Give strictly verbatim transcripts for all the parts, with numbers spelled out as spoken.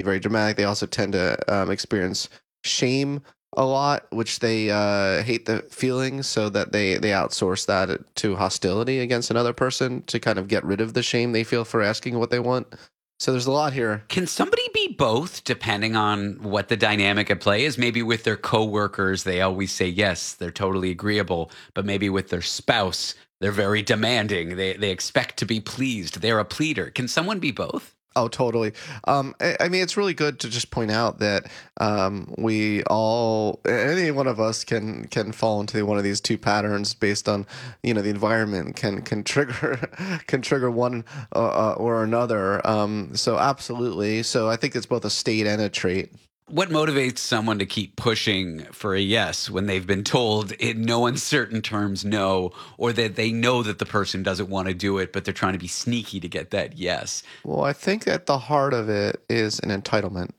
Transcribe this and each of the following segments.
very dramatic. They also tend to um, experience shame a lot, which they uh, hate the feeling, so that they, they outsource that to hostility against another person to kind of get rid of the shame they feel for asking what they want. So there's a lot here. Can somebody be both, depending on what the dynamic at play is? Maybe with their coworkers, they always say yes, they're totally agreeable. But maybe with their spouse, they're very demanding. They they expect to be pleased. They're a pleader. Can someone be both? Oh, totally. Um, I, I mean, it's really good to just point out that um, we all, any one of us can can fall into one of these two patterns based on, you know, the environment can can trigger can trigger one uh, or another. Um, so absolutely. So I think it's both a state and a trait. What motivates someone to keep pushing for a yes when they've been told in no uncertain terms no, or that they know that the person doesn't want to do it, but they're trying to be sneaky to get that yes? Well, I think at the heart of it is an entitlement.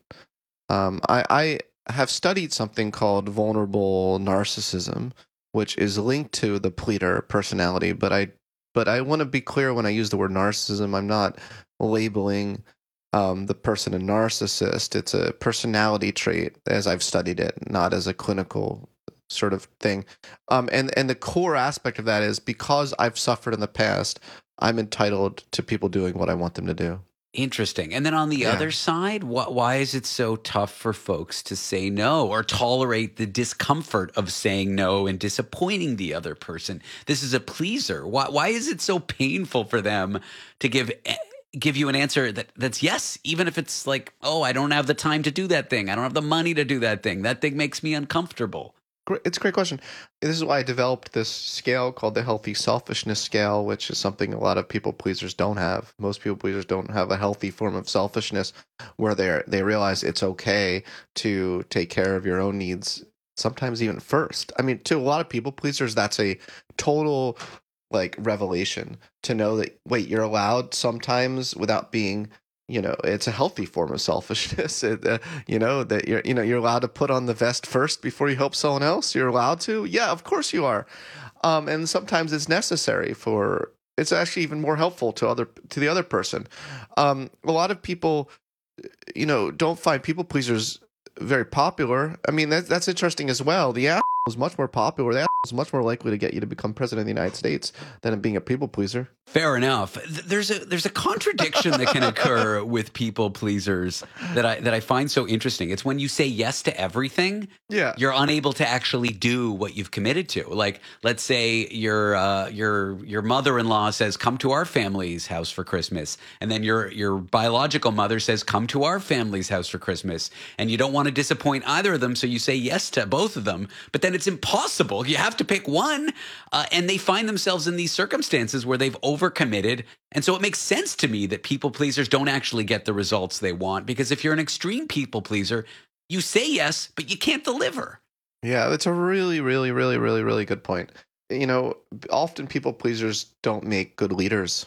Um, I, I have studied something called vulnerable narcissism, which is linked to the pleader personality. But I, but I want to be clear when I use the word narcissism, I'm not labeling um, the person a narcissist. It's a personality trait, as I've studied it, not as a clinical sort of thing. Um, and and the core aspect of that is because I've suffered in the past, I'm entitled to people doing what I want them to do. Interesting. And then on the Yeah. other side, wh- why is it so tough for folks to say no or tolerate the discomfort of saying no and disappointing the other person? This is a pleaser. Why, why is it so painful for them to give give you an answer that, that's yes, even if it's like, oh, I don't have the time to do that thing. I don't have the money to do that thing. That thing makes me uncomfortable. It's a great question. This is why I developed this scale called the healthy selfishness scale, which is something a lot of people pleasers don't have. Most people pleasers don't have a healthy form of selfishness where they they realize it's okay to take care of your own needs, sometimes even first. I mean, to a lot of people pleasers, that's a total like revelation to know that, wait, you're allowed sometimes without being, you know, it's a healthy form of selfishness. It, uh, you know, that you're, you know, you're allowed to put on the vest first before you help someone else. You're allowed to. Yeah, of course you are. Um, and sometimes it's necessary for, it's actually even more helpful to other, to the other person. Um, a lot of people, you know, don't find people pleasers very popular. I mean, that, that's interesting as well. The ass is much more popular. The ass is much more likely to get you to become president of the United States than being a people pleaser. Fair enough. There's a there's a contradiction that can occur with people pleasers that I that I find so interesting. It's when you say yes to everything, Yeah. you're unable to actually do what you've committed to. Like, let's say your uh, your your mother-in-law says, "Come to our family's house for Christmas," and then your your biological mother says, "Come to our family's house for Christmas," and you don't want to disappoint either of them, so you say yes to both of them. But then it's impossible. You have to pick one, uh, and they find themselves in these circumstances where they've overcommitted. And so it makes sense to me that people pleasers don't actually get the results they want, because if you're an extreme people pleaser, you say yes, but you can't deliver. Yeah, that's a really, really, really, really, really good point. You know, often people pleasers don't make good leaders,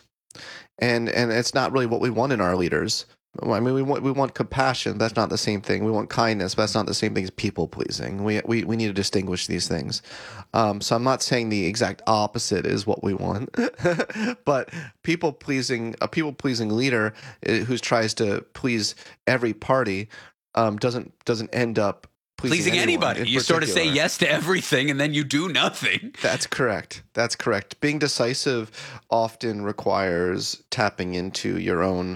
and and it's not really what we want in our leaders. I mean, we want we want compassion. That's not the same thing. We want kindness, but that's not the same thing as people pleasing. We we we need to distinguish these things. Um, so I'm not saying the exact opposite is what we want, but people pleasing a people pleasing leader who tries to please every party um, doesn't doesn't end up pleasing, Pleasing anybody. You sort of say particular. yes to everything and then you do nothing. That's correct. That's correct. Being decisive often requires tapping into your own.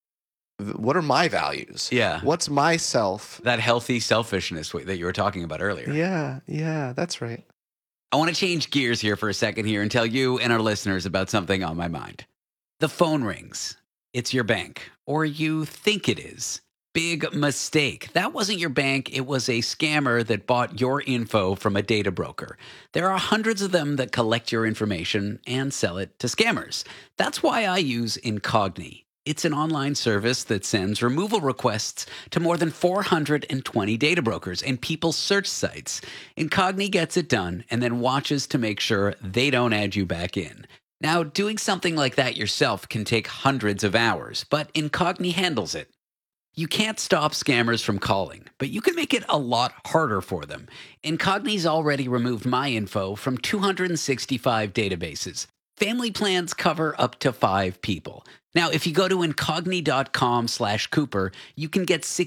What are my values? Yeah. What's myself? That healthy selfishness that you were talking about earlier. Yeah, yeah, that's right. I want to change gears here for a second here and tell you and our listeners about something on my mind. The phone rings. It's your bank, or you think it is. Big mistake. That wasn't your bank. It was a scammer that bought your info from a data broker. There are hundreds of them that collect your information and sell it to scammers. That's why I use Incogni. It's an online service that sends removal requests to more than four hundred twenty data brokers and people's search sites. Incogni gets it done and then watches to make sure they don't add you back in. Now, doing something like that yourself can take hundreds of hours, but Incogni handles it. You can't stop scammers from calling, but you can make it a lot harder for them. Incogni's already removed my info from two hundred sixty-five databases. Family plans cover up to five people. Now, if you go to incogni.com slash Cooper, you can get